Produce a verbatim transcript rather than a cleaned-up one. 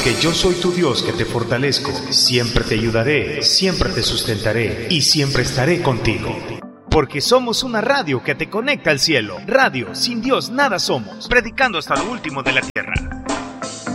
Porque yo soy tu Dios que te fortalezco, siempre te ayudaré, siempre te sustentaré y siempre estaré contigo. Porque somos una radio que te conecta al cielo. Radio, sin Dios nada somos. Predicando hasta lo último de la tierra.